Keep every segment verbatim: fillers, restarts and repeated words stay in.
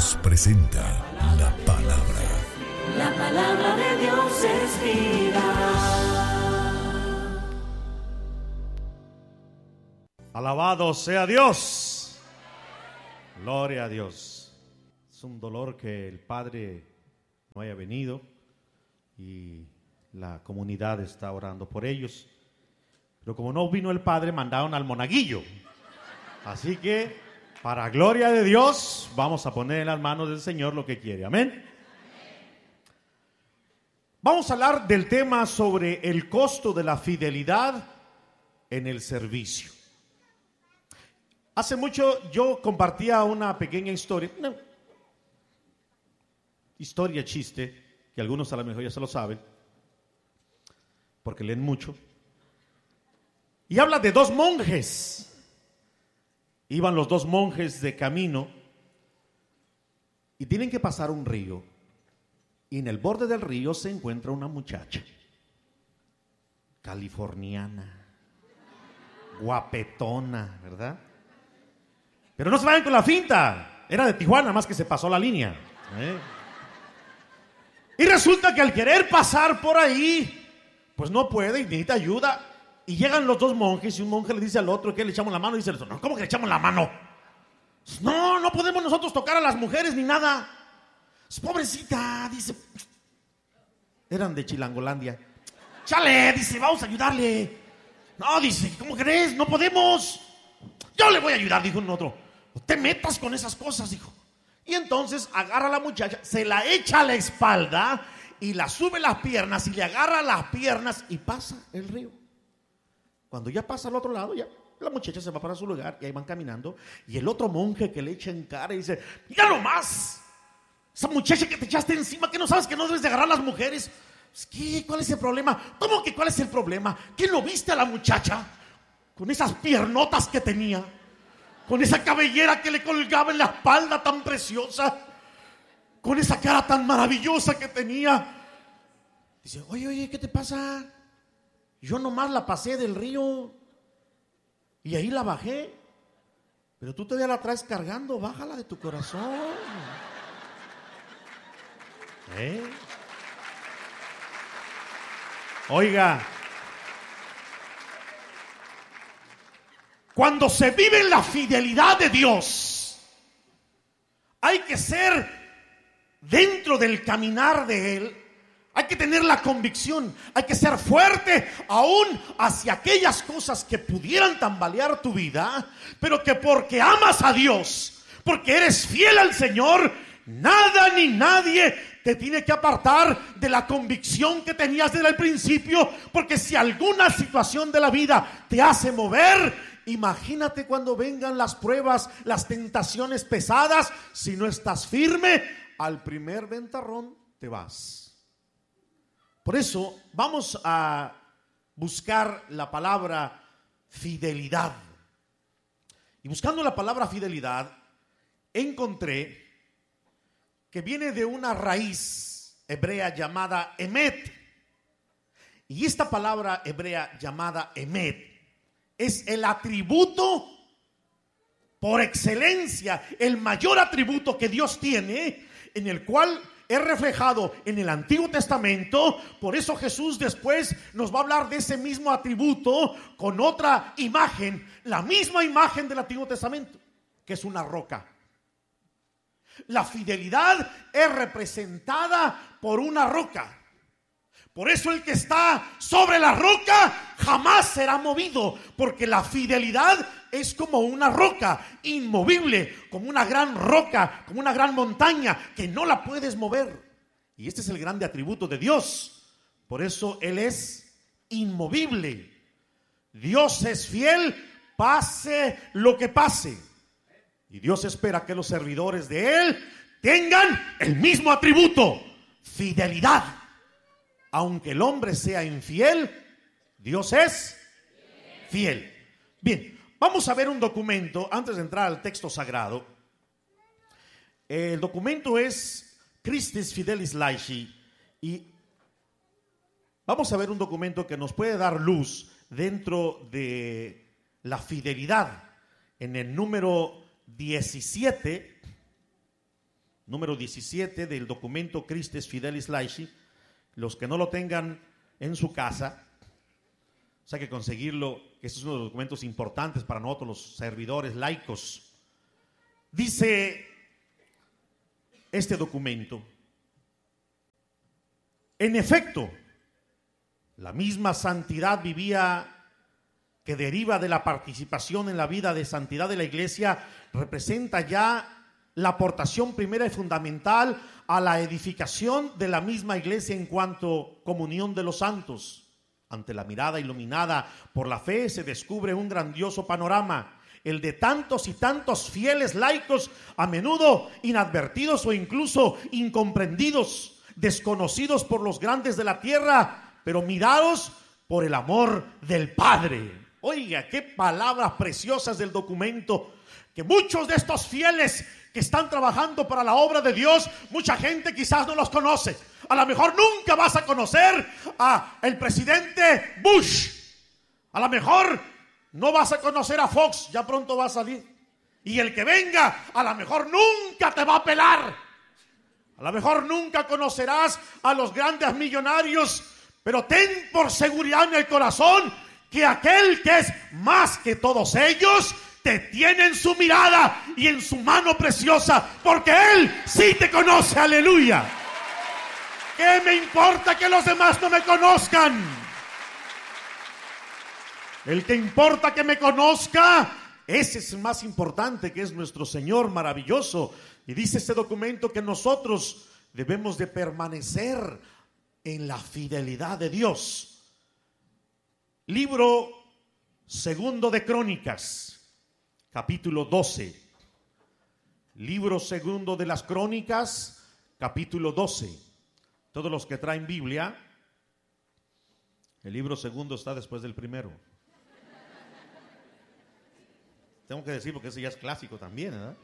Dios presenta la palabra. La palabra de Dios es vida. Alabado sea Dios. Gloria a Dios. Es un dolor que el Padre no haya venido y la comunidad está orando por ellos. Pero como no vino el Padre, mandaron al monaguillo. Así que, para gloria de Dios, vamos a poner en las manos del Señor lo que quiere. Amén. Vamos a hablar del tema sobre el costo de la fidelidad en el servicio. Hace mucho yo compartía una pequeña historia, una historia chiste, que algunos a lo mejor ya se lo saben, porque leen mucho. Y habla de dos monjes. Iban los dos monjes de camino y tienen que pasar un río. Y en el borde del río se encuentra una muchacha californiana, guapetona, ¿verdad? Pero no se vayan con la finta, era de Tijuana, más que se pasó la línea, ¿eh? Y resulta que al querer pasar por ahí, pues no puede y necesita ayuda. Y llegan los dos monjes y un monje le dice al otro que le echamos la mano y dice, no, ¿cómo que le echamos la mano? No, no podemos nosotros tocar a las mujeres ni nada. Pobrecita, dice. Eran de Chilangolandia. Chale, dice, vamos a ayudarle. No, dice, ¿cómo crees? No podemos. Yo le voy a ayudar, dijo un otro. No te metas con esas cosas, dijo. Y entonces agarra a la muchacha, se la echa a la espalda y la sube las piernas y le agarra las piernas y pasa el río. Cuando ya pasa al otro lado, ya la muchacha se va para su lugar y ahí van caminando. Y el otro monje que le echa en cara y dice, mira nomás, esa muchacha que te echaste encima, que no sabes que no debes de agarrar a las mujeres. ¿Qué? ¿Cuál es el problema? ¿Cómo que cuál es el problema? ¿Quién lo viste a la muchacha? Con esas piernotas que tenía, con esa cabellera que le colgaba en la espalda tan preciosa, con esa cara tan maravillosa que tenía. Dice, oye, oye, ¿qué te pasa? Yo nomás la pasé del río y ahí la bajé. Pero tú todavía la traes cargando, bájala de tu corazón. ¿Eh? Oiga, cuando se vive en la fidelidad de Dios, hay que ser dentro del caminar de Él. Hay que tener la convicción, hay que ser fuerte aún hacia aquellas cosas que pudieran tambalear tu vida, pero que porque amas a Dios, porque eres fiel al Señor, nada ni nadie te tiene que apartar de la convicción que tenías desde el principio, porque si alguna situación de la vida te hace mover, imagínate cuando vengan las pruebas, las tentaciones pesadas, si no estás firme, al primer ventarrón te vas. Por eso vamos a buscar la palabra fidelidad. Y buscando la palabra fidelidad, encontré que viene de una raíz hebrea llamada emet. Y esta palabra hebrea llamada emet es el atributo por excelencia, el mayor atributo que Dios tiene, en el cual es reflejado en el Antiguo Testamento. Por eso Jesús después nos va a hablar de ese mismo atributo con otra imagen, la misma imagen del Antiguo Testamento, que es una roca. La fidelidad es representada por una roca. Por eso el que está sobre la roca jamás será movido, porque la fidelidad es como una roca inmovible, como una gran roca, como una gran montaña que no la puedes mover. Y este es el grande atributo de Dios. Por eso Él es inmovible. Dios es fiel, pase lo que pase. Y Dios espera que los servidores de Él tengan el mismo atributo, fidelidad. Aunque el hombre sea infiel, Dios es fiel. Bien, vamos a ver un documento antes de entrar al texto sagrado. El documento es Christis Fidelis Laici y vamos a ver un documento que nos puede dar luz dentro de la fidelidad. En el número diecisiete número diecisiete del documento Christes Fidelis Laici. Los que no lo tengan en su casa, o sea que conseguirlo, que este es uno de los documentos importantes para nosotros los servidores laicos. Dice este documento: en efecto, la misma santidad vivía que deriva de la participación en la vida de santidad de la Iglesia representa ya la aportación primera y fundamental a la edificación de la misma Iglesia en cuanto comunión de los santos. Ante la mirada iluminada por la fe se descubre un grandioso panorama, el de tantos y tantos fieles laicos, a menudo inadvertidos o incluso incomprendidos, desconocidos por los grandes de la tierra, pero mirados por el amor del Padre. Oiga, qué palabras preciosas del documento, que muchos de estos fieles que están trabajando para la obra de Dios, mucha gente quizás no los conoce. A lo mejor nunca vas a conocer a el presidente Bush. A lo mejor no vas a conocer a Fox, ya pronto va a salir. Y el que venga, a lo mejor nunca te va a pelar. A lo mejor nunca conocerás a los grandes millonarios, pero ten por seguridad en el corazón que aquel que es más que todos ellos te tiene en su mirada y en su mano preciosa, porque Él sí te conoce. Aleluya. ¿Qué me importa que los demás no me conozcan? El que importa que me conozca, ese es más importante, que es nuestro Señor maravilloso. Y dice este documento que nosotros debemos de permanecer en la fidelidad de Dios. Libro segundo de Crónicas, capítulo doce. Libro segundo de las Crónicas, capítulo doce. Todos los que traen Biblia, el libro segundo está después del primero. Tengo que decir porque ese ya es clásico también, ¿verdad?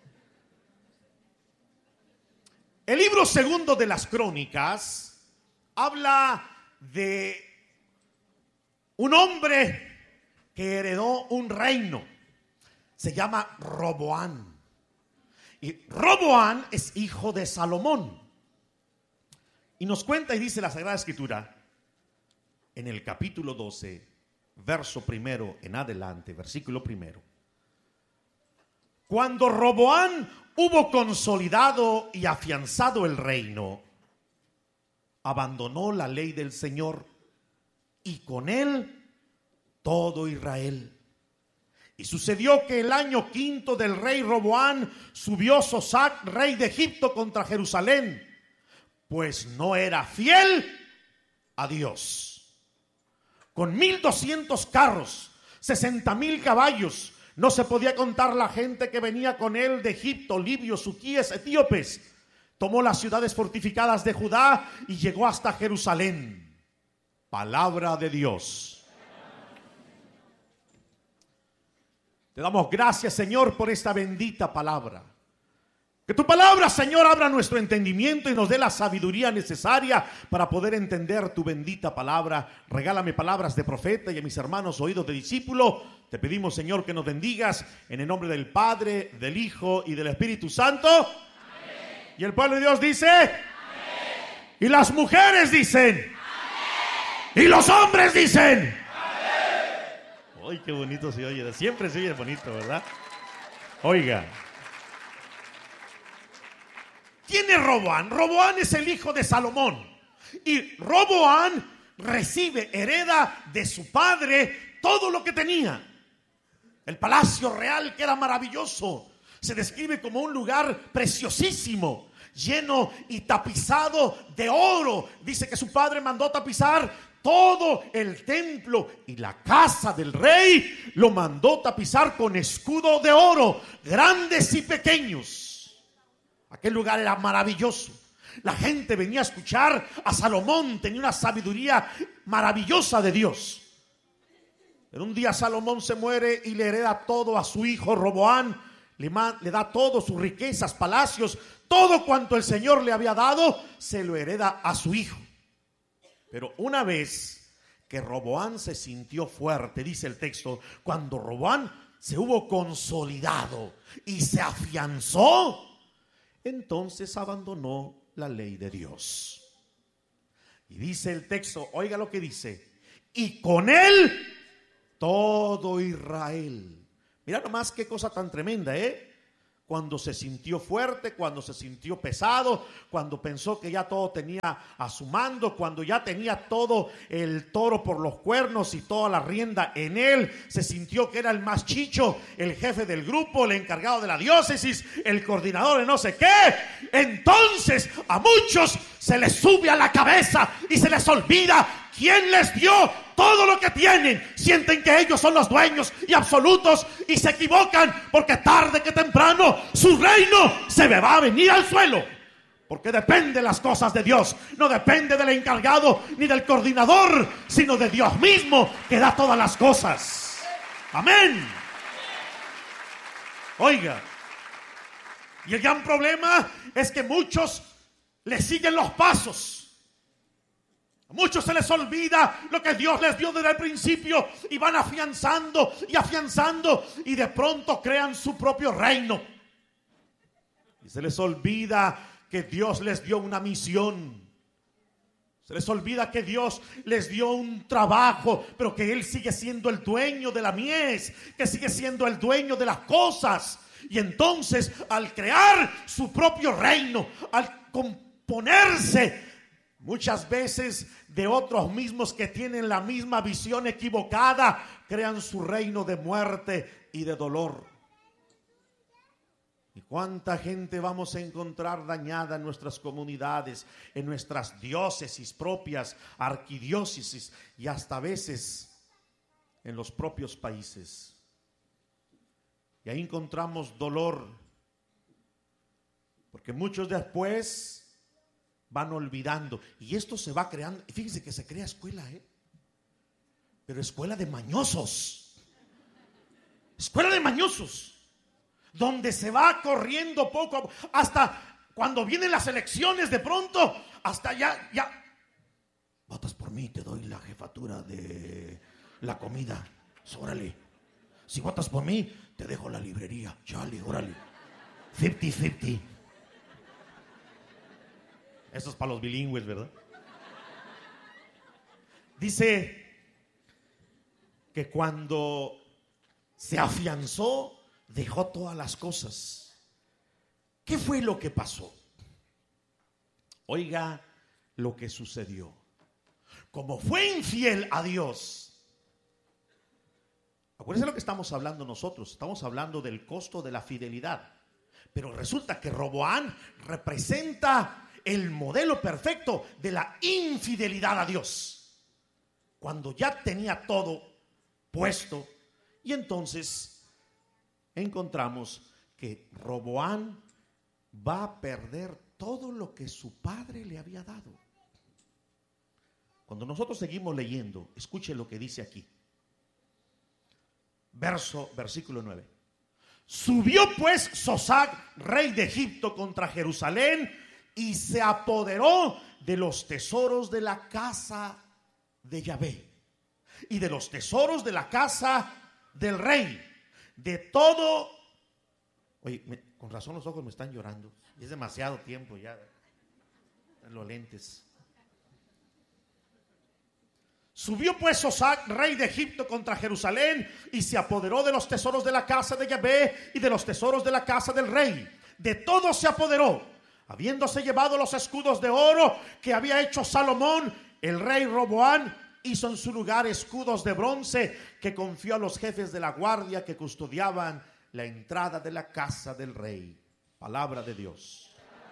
El libro segundo de las Crónicas habla de un hombre que heredó un reino. Se llama Roboán. Y Roboán es hijo de Salomón. Y nos cuenta y dice la Sagrada Escritura, en el capítulo doce, verso primero en adelante, versículo primero. Cuando Roboán hubo consolidado y afianzado el reino, abandonó la ley del Señor y con él todo Israel. Y sucedió que el año quinto del rey Roboán subió Sosac, rey de Egipto, contra Jerusalén, pues no era fiel a Dios. Con mil doscientos carros, sesenta mil caballos, no se podía contar la gente que venía con él de Egipto, libios, suquíes, etíopes. Tomó las ciudades fortificadas de Judá y llegó hasta Jerusalén. Palabra de Dios. Te damos gracias, Señor, por esta bendita palabra. Que tu palabra, Señor, abra nuestro entendimiento y nos dé la sabiduría necesaria para poder entender tu bendita palabra. Regálame palabras de profeta y a mis hermanos oídos de discípulo. Te pedimos, Señor, que nos bendigas en el nombre del Padre, del Hijo y del Espíritu Santo. Amén. Y el pueblo de Dios dice, amén. Y las mujeres dicen, amén. Y los hombres dicen, amén. Ay, qué bonito se oye. Siempre se oye bonito, ¿verdad? Oiga. ¿Quién es Roboán? Roboán es el hijo de Salomón. Y Roboán recibe, hereda de su padre todo lo que tenía. El palacio real, que era maravilloso, se describe como un lugar preciosísimo, lleno y tapizado de oro. Dice que su padre mandó tapizar todo el templo y la casa del rey lo mandó tapizar con escudo de oro, grandes y pequeños. Aquel lugar era maravilloso. La gente venía a escuchar a Salomón, tenía una sabiduría maravillosa de Dios. Pero un día Salomón se muere y le hereda todo a su hijo Roboán. Le, le da todo, sus riquezas, palacios, todo cuanto el Señor le había dado, se lo hereda a su hijo. Pero una vez que Roboán se sintió fuerte, dice el texto, cuando Roboán se hubo consolidado y se afianzó, entonces abandonó la ley de Dios. Y dice el texto, oiga lo que dice, y con él todo Israel. Mira nomás qué cosa tan tremenda, ¿eh? Cuando se sintió fuerte, cuando se sintió pesado, cuando pensó que ya todo tenía a su mando, cuando ya tenía todo el toro por los cuernos y toda la rienda en él, se sintió que era el más chicho, el jefe del grupo, el encargado de la diócesis, el coordinador de no sé qué. Entonces a muchos se les sube a la cabeza y se les olvida quién les dio todo lo que tienen. Sienten que ellos son los dueños y absolutos y se equivocan, porque tarde que temprano su reino se me va a venir al suelo, porque depende de las cosas de Dios. No depende del encargado ni del coordinador, sino de Dios mismo, que da todas las cosas. Amén. Oiga, y el gran problema es que muchos le siguen los pasos. A muchos se les olvida lo que Dios les dio desde el principio y van afianzando y afianzando y de pronto crean su propio reino. Y se les olvida que Dios les dio una misión. Se les olvida que Dios les dio un trabajo, pero que Él sigue siendo el dueño de la mies, que sigue siendo el dueño de las cosas. Y entonces, al crear su propio reino, al componerse muchas veces de otros mismos que tienen la misma visión equivocada, crean su reino de muerte y de dolor. ¿Y cuánta gente vamos a encontrar dañada en nuestras comunidades, en nuestras diócesis propias, arquidiócesis y hasta a veces en los propios países? Y ahí encontramos dolor, porque muchos después van olvidando, y esto se va creando. Fíjense que se crea escuela, ¿eh? Pero escuela de mañosos, escuela de mañosos, donde se va corriendo poco a poco, hasta cuando vienen las elecciones, de pronto, hasta ya, ya, votas por mí, te doy la jefatura de la comida, órale. Si votas por mí, te dejo la librería, chale, órale, cincuenta cincuenta. Eso es para los bilingües, ¿verdad? Dice que cuando se afianzó, dejó todas las cosas. ¿Qué fue lo que pasó? Oiga lo que sucedió. Como fue infiel a Dios, acuérdense lo que estamos hablando nosotros. Estamos hablando del costo de la fidelidad. Pero resulta que Roboam representa el modelo perfecto de la infidelidad a Dios, cuando ya tenía todo puesto. Y entonces encontramos que Roboam va a perder todo lo que su padre le había dado. Cuando nosotros seguimos leyendo, escuche lo que dice aquí. Verso, versículo nueve. Subió pues Sosac, rey de Egipto, contra Jerusalén, y se apoderó de los tesoros de la casa de Yahvé y de los tesoros de la casa del rey, de todo. Oye, me, con razón los ojos me están llorando. Es demasiado tiempo ya en los lentes. Subió pues Sosac, rey de Egipto, contra Jerusalén, y se apoderó de los tesoros de la casa de Yahvé y de los tesoros de la casa del rey. De todo se apoderó, habiéndose llevado los escudos de oro que había hecho Salomón. El rey Roboam hizo en su lugar escudos de bronce que confió a los jefes de la guardia que custodiaban la entrada de la casa del rey. Palabra de Dios.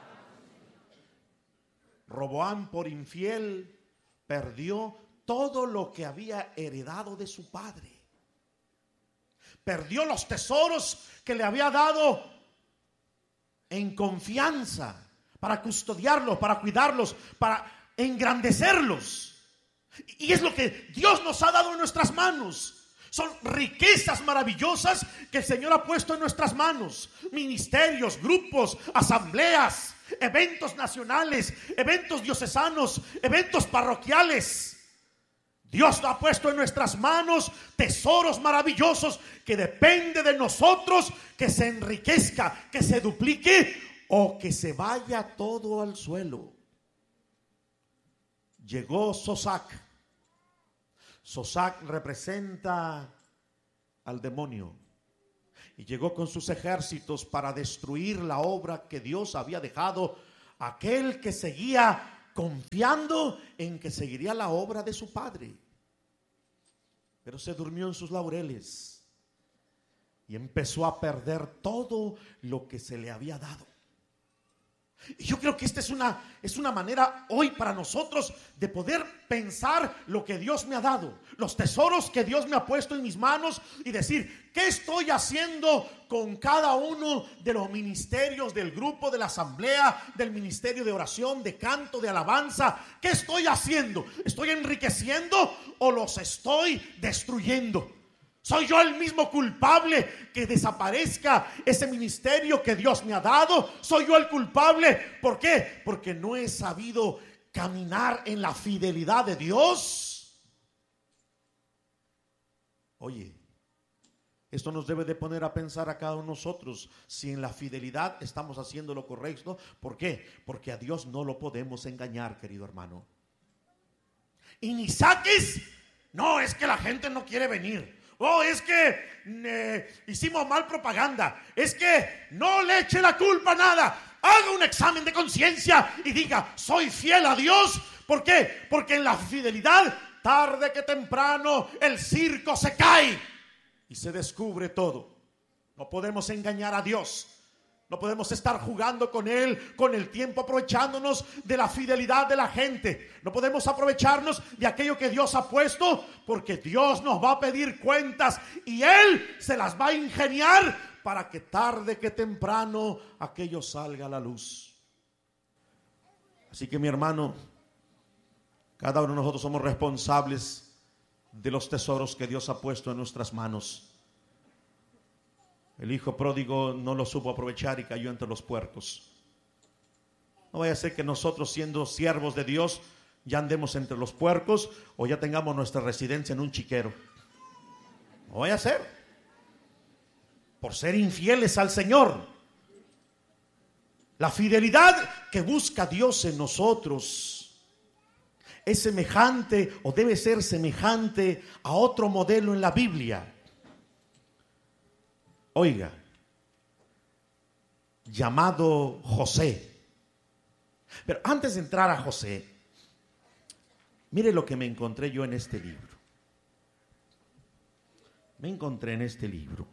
Roboam, por infiel, perdió todo lo que había heredado de su padre. Perdió los tesoros que le había dado en confianza, para custodiarlos, para cuidarlos, para engrandecerlos. Y es lo que Dios nos ha dado en nuestras manos. Son riquezas maravillosas que el Señor ha puesto en nuestras manos. Ministerios, grupos, asambleas, eventos nacionales, eventos diocesanos, eventos parroquiales. Dios ha puesto en nuestras manos tesoros maravillosos que depende de nosotros que se enriquezca, que se duplique o que se vaya todo al suelo. Llegó Sosac. Sosac representa al demonio. Y llegó con sus ejércitos para destruir la obra que Dios había dejado. Aquel que seguía confiando en que seguiría la obra de su padre. Pero se durmió en sus laureles y empezó a perder todo lo que se le había dado. Y yo creo que esta es una, es una manera hoy para nosotros de poder pensar lo que Dios me ha dado, los tesoros que Dios me ha puesto en mis manos, y decir, ¿qué estoy haciendo con cada uno de los ministerios del grupo, de la asamblea, del ministerio de oración, de canto, de alabanza? ¿Qué estoy haciendo? ¿Estoy enriqueciendo o los estoy destruyendo? ¿Soy yo el mismo culpable que desaparezca ese ministerio que Dios me ha dado? ¿Soy yo el culpable? ¿Por qué? Porque no he sabido caminar en la fidelidad de Dios. Oye, esto nos debe de poner a pensar a cada uno de nosotros si en la fidelidad estamos haciendo lo correcto. ¿Por qué? Porque a Dios no lo podemos engañar, querido hermano. Y ni saques, no, es que la gente no quiere venir. Oh, es que eh, hicimos mal propaganda. Es que no le eche la culpa a nada. Haga un examen de conciencia y diga, soy fiel a Dios. ¿Por qué? Porque en la fidelidad, tarde que temprano, el circo se cae y se descubre todo. No podemos engañar a Dios. No podemos estar jugando con Él, con el tiempo, aprovechándonos de la fidelidad de la gente. No podemos aprovecharnos de aquello que Dios ha puesto, porque Dios nos va a pedir cuentas y Él se las va a ingeniar para que tarde que temprano aquello salga a la luz. Así que, mi hermano, cada uno de nosotros somos responsables de los tesoros que Dios ha puesto en nuestras manos. El hijo pródigo no lo supo aprovechar y cayó entre los puercos. No vaya a ser que nosotros, siendo siervos de Dios, ya andemos entre los puercos o ya tengamos nuestra residencia en un chiquero. No vaya a ser. Por ser infieles al Señor. La fidelidad que busca Dios en nosotros es semejante o debe ser semejante a otro modelo en la Biblia. Oiga, llamado José. Pero antes de entrar a José, mire lo que me encontré yo en este libro. Me encontré en este libro.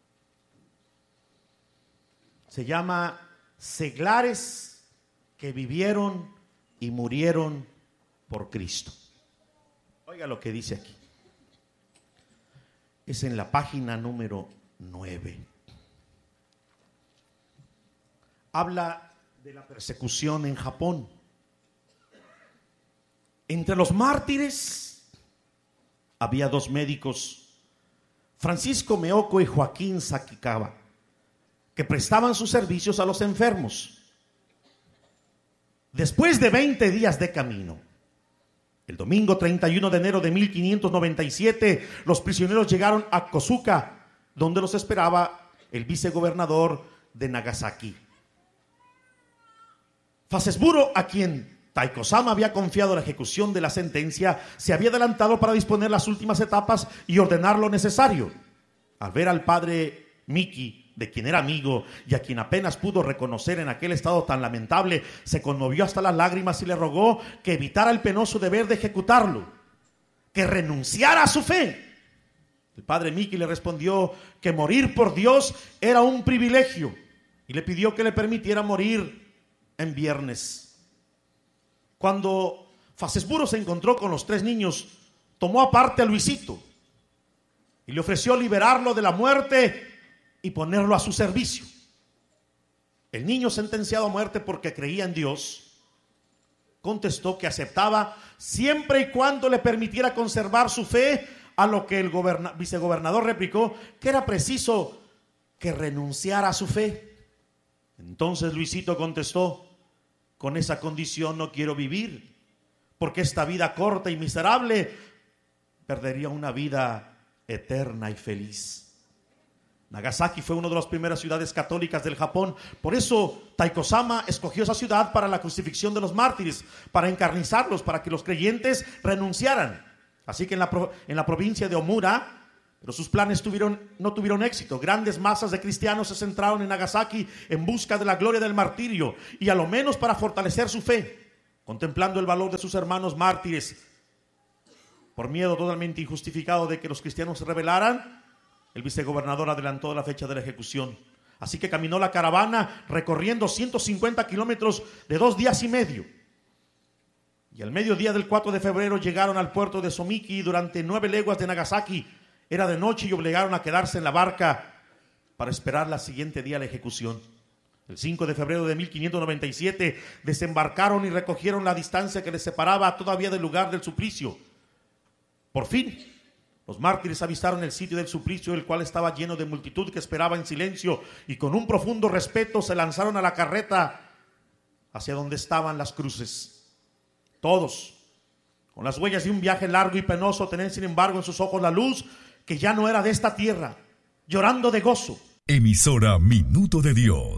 Se llama Seglares que vivieron y murieron por Cristo. Oiga lo que dice aquí. Es en la página número nueve. Habla de la persecución en Japón. Entre los mártires había dos médicos, Francisco Meoko y Joaquín Sakikawa, que prestaban sus servicios a los enfermos. Después de veinte días de camino, el domingo treinta y uno de enero de mil quinientos noventa y siete, los prisioneros llegaron a Kozuka, donde los esperaba el vicegobernador de Nagasaki. Fasesburo, a quien Taiko-sama había confiado la ejecución de la sentencia, se había adelantado para disponer las últimas etapas y ordenar lo necesario. Al ver al padre Miki, de quien era amigo y a quien apenas pudo reconocer en aquel estado tan lamentable, se conmovió hasta las lágrimas y le rogó que evitara el penoso deber de ejecutarlo, que renunciara a su fe. El padre Miki le respondió que morir por Dios era un privilegio y le pidió que le permitiera morir en viernes. Cuando Fasesburo se encontró con los tres niños, tomó aparte a Luisito y le ofreció liberarlo de la muerte y ponerlo a su servicio. El niño, sentenciado a muerte porque creía en Dios, contestó que aceptaba siempre y cuando le permitiera conservar su fe, a lo que el goberna- vicegobernador replicó que era preciso que renunciara a su fe. Entonces Luisito contestó: con esa condición no quiero vivir, porque esta vida corta y miserable perdería una vida eterna y feliz. Nagasaki fue una de las primeras ciudades católicas del Japón. Por eso Taiko-sama escogió esa ciudad para la crucifixión de los mártires, para encarnizarlos, para que los creyentes renunciaran. Así que en la, en la provincia de Omura, pero sus planes tuvieron, no tuvieron éxito. Grandes masas de cristianos se centraron en Nagasaki en busca de la gloria del martirio y a lo menos para fortalecer su fe, contemplando el valor de sus hermanos mártires. Por miedo totalmente injustificado de que los cristianos se rebelaran, el vicegobernador adelantó la fecha de la ejecución. Así que caminó la caravana recorriendo ciento cincuenta kilómetros de dos días y medio. Y al mediodía del cuatro de febrero llegaron al puerto de Somiki durante nueve leguas de Nagasaki. Era de noche y obligaron a quedarse en la barca para esperar la siguiente día la ejecución. El cinco de febrero de mil quinientos noventa y siete desembarcaron y recogieron la distancia que les separaba todavía del lugar del suplicio. Por fin, los mártires avistaron el sitio del suplicio, el cual estaba lleno de multitud que esperaba en silencio, y con un profundo respeto se lanzaron a la carreta hacia donde estaban las cruces. Todos, con las huellas de un viaje largo y penoso, tenían sin embargo en sus ojos la luz que ya no era de esta tierra, llorando de gozo. Emisora Minuto de Dios.